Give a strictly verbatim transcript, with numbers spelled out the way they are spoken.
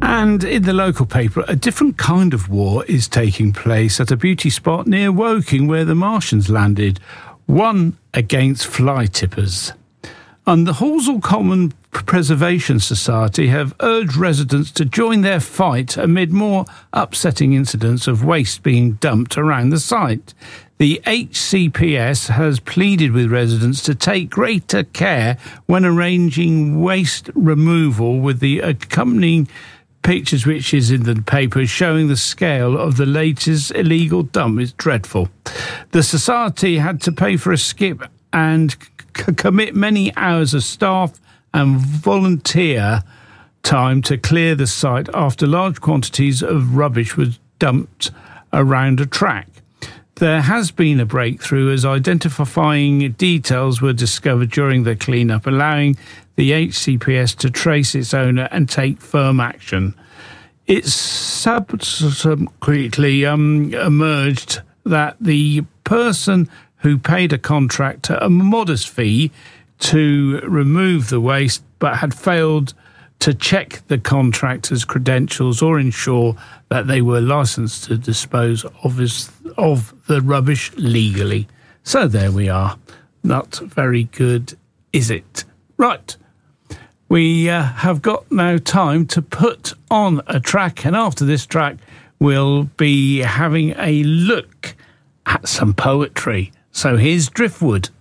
And in the local paper, a different kind of war is taking place at a beauty spot near Woking where the Martians landed, one against fly tippers. And the Halsall Common Preservation Society have urged residents to join their fight amid more upsetting incidents of waste being dumped around the site. The H C P S has pleaded with residents to take greater care when arranging waste removal, with the accompanying pictures, which is in the paper, showing the scale of the latest illegal dump. Is dreadful. The society had to pay for a skip and c- commit many hours of staff and volunteer time to clear the site after large quantities of rubbish was dumped around a track. There has been a breakthrough as identifying details were discovered during the clean-up, allowing the H C P S to trace its owner and take firm action. It subsequently um, emerged that the person who paid a contractor a modest fee to remove the waste but had failed to check the contractor's credentials or ensure that they were licensed to dispose of, his, of the rubbish legally. So there we are. Not very good, is it? Right. We uh, have got now time to put on a track, and after this track, we'll be having a look at some poetry. So here's Driftwood.